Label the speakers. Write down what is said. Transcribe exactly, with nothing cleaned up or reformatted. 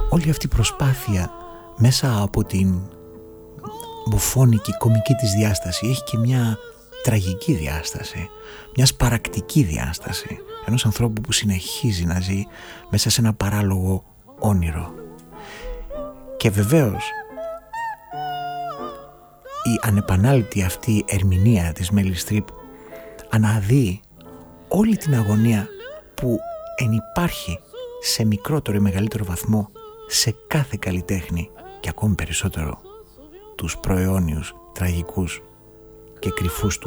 Speaker 1: όλη αυτή η προσπάθεια μέσα από την μπουφώνικη κομική της διάσταση έχει και μια τραγική διάσταση, μια σπαρακτική διάσταση ενός ανθρώπου που συνεχίζει να ζει μέσα σε ένα παράλογο όνειρο. Και βεβαίως η ανεπανάληπτη αυτή ερμηνεία της Μέλι Στριπ αναδύει όλη την αγωνία που ενυπάρχει σε μικρότερο ή μεγαλύτερο βαθμό σε κάθε καλλιτέχνη και ακόμη περισσότερο τους προαιώνιους, τραγικούς και κρυφούς του